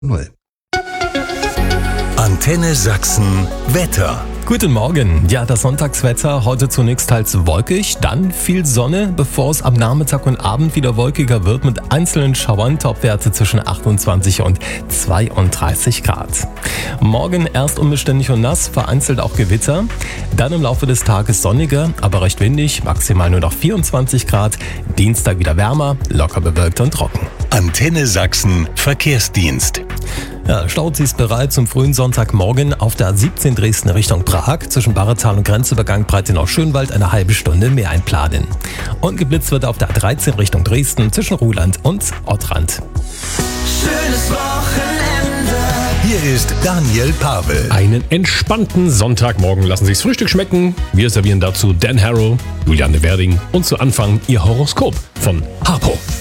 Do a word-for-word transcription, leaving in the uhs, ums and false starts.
null. Antenne Sachsen Wetter. Guten Morgen. Ja, das Sonntagswetter heute zunächst teils wolkig, dann viel Sonne, bevor es am Nachmittag und Abend wieder wolkiger wird mit einzelnen Schauern, Topwerte zwischen achtundzwanzig und zweiunddreißig Grad. Morgen erst unbeständig und nass, vereinzelt auch Gewitter. Dann im Laufe des Tages sonniger, aber recht windig, maximal nur noch vierundzwanzig Grad. Dienstag wieder wärmer, locker bewölkt und trocken. Antenne Sachsen Verkehrsdienst. Ja, Staus ist bereit zum frühen Sonntagmorgen auf der A siebzehn Dresden Richtung Prag. Zwischen Barretal und Grenzübergang Breitenau-Schönwald eine halbe Stunde mehr einplanen. Und geblitzt wird auf der A dreizehn Richtung Dresden zwischen Ruhland und Ottrand. Schönes Wochenende. Hier ist Daniel Pavel. Einen entspannten Sonntagmorgen lassen Sie das Frühstück schmecken. Wir servieren dazu Dan Harrow, Juliane Werding und zu Anfang Ihr Horoskop von Harpo.